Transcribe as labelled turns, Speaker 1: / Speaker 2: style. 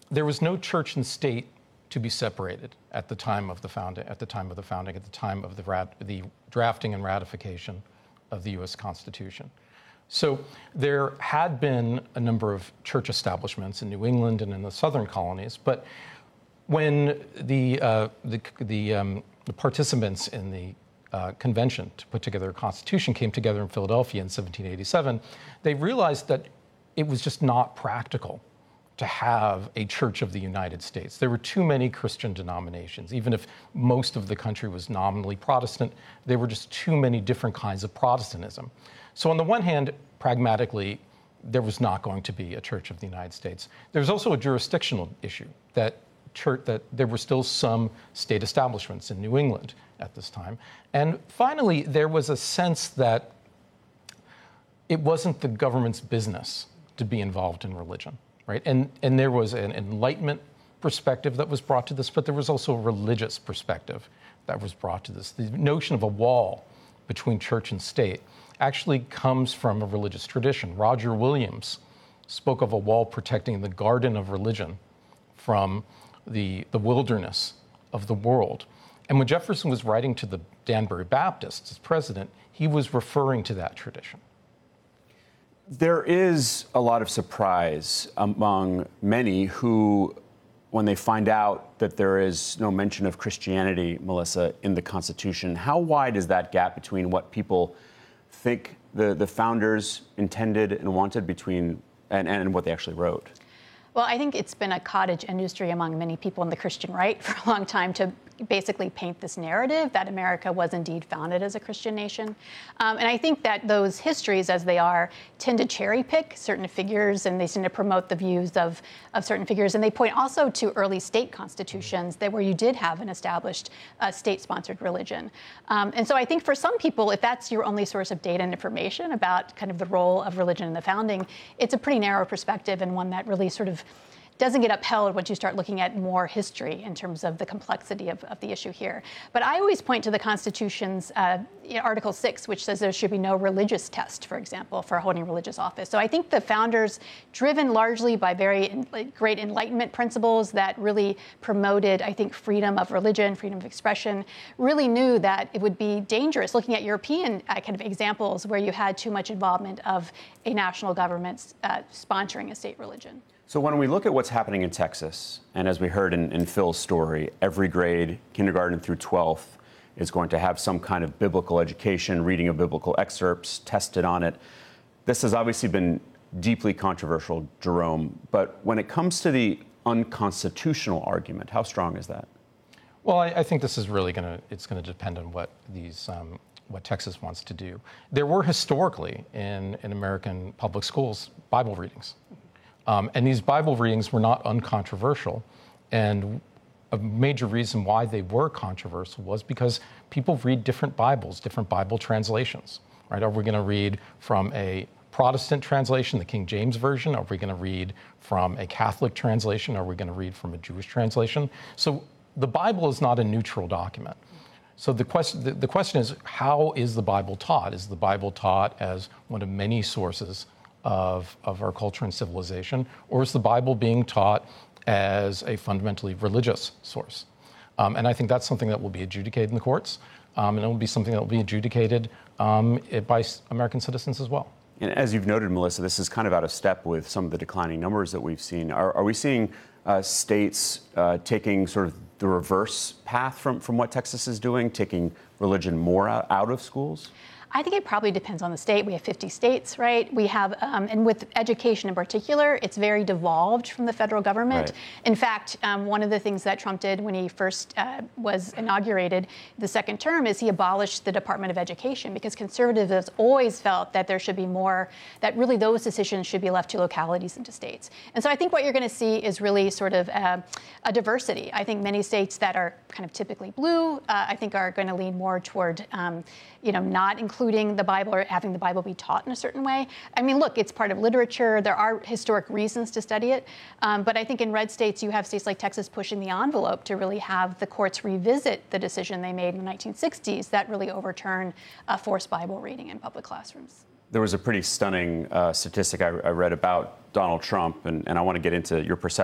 Speaker 1: there was no church and state to be separated at the time of the founding, at the time of the drafting and ratification of the U.S. Constitution. So there had been a number of church establishments in New England and in the southern colonies, but when the participants in the convention to put together a constitution came together in Philadelphia in 1787, they realized that it was just not practical to have a Church of the United States. There were too many Christian denominations. Even if most of the country was nominally Protestant, there were just too many different kinds of Protestantism. So on the one hand, pragmatically, there was not going to be a Church of the United States. There's also a jurisdictional issue that there were still some state establishments in New England at this time. And finally, there was a sense that it wasn't the government's business to be involved in religion, right? And there was an Enlightenment perspective that was brought to this, but there was also a religious perspective that was brought to this. The notion of a wall between church and state actually comes from a religious tradition. Roger Williams spoke of a wall protecting the garden of religion from the wilderness of the world. And when Jefferson was writing to the Danbury Baptists as president, he was referring to that tradition.
Speaker 2: There is a lot of surprise among many who, when they find out that there is no mention of Christianity, Melissa, in the Constitution, how wide is that gap between what people think the founders intended and wanted and what they actually wrote?
Speaker 3: Well, I think it's been a cottage industry among many people in the Christian right for a long time to basically paint this narrative that America was indeed founded as a Christian nation. And I think that those histories, as they are, tend to cherry pick certain figures, and they tend to promote the views of certain figures. And they point also to early state constitutions where you did have an established state-sponsored religion. And so I think for some people, if that's your only source of data and information about kind of the role of religion in the founding, it's a pretty narrow perspective and one that really sort of doesn't get upheld once you start looking at more history in terms of the complexity of the issue here. But I always point to the Constitution's Article 6, which says there should be no religious test, for example, for holding religious office. So I think the founders, driven largely by very great Enlightenment principles that really promoted, I think, freedom of religion, freedom of expression, really knew that it would be dangerous, looking at European kind of examples where you had too much involvement of a national government sponsoring a state religion.
Speaker 2: So when we look at what's happening in Texas, and as we heard in Phil's story, every grade, kindergarten through 12th, is going to have some kind of biblical education, reading of biblical excerpts, tested on it. This has obviously been deeply controversial, Jerome, but when it comes to the unconstitutional argument, how strong is that?
Speaker 1: Well, I think this is really going to depend on what what Texas wants to do. There were historically in American public schools Bible readings. And these Bible readings were not uncontroversial. And a major reason why they were controversial was because people read different Bibles, different Bible translations, right? Are we going to read from a Protestant translation, the King James Version? Are we going to read from a Catholic translation? Are we going to read from a Jewish translation? So the Bible is not a neutral document. So the question is, how is the Bible taught? Is the Bible taught as one of many sources of our culture and civilization, or is the Bible being taught as a fundamentally religious source? And I think that's something that will be adjudicated in the courts, and it will be something that will be adjudicated by American citizens as well.
Speaker 2: And as you've noted, Melissa, this is kind of out of step with some of the declining numbers that we've seen. Are we seeing states taking sort of the reverse path from what Texas is doing, taking religion more out of schools?
Speaker 3: I think it probably depends on the state. We have 50 states, right? We have, and with education in particular, it's very devolved from the federal government.
Speaker 2: Right.
Speaker 3: In fact, one of the things that Trump did when he first was inaugurated the second term is he abolished the Department of Education, because conservatives have always felt that there should be more, that really those decisions should be left to localities and to states. And so I think what you're going to see is really sort of a diversity. I think many states that are kind of typically blue, I think are going to lean more toward, not including the Bible or having the Bible be taught in a certain way. I mean, look, it's part of literature. There are historic reasons to study it. But I think in red states, you have states like Texas pushing the envelope to really have the courts revisit the decision they made in the 1960s that really overturned forced Bible reading in public classrooms.
Speaker 2: There was a pretty stunning statistic I read about Donald Trump, and I want to get into your perception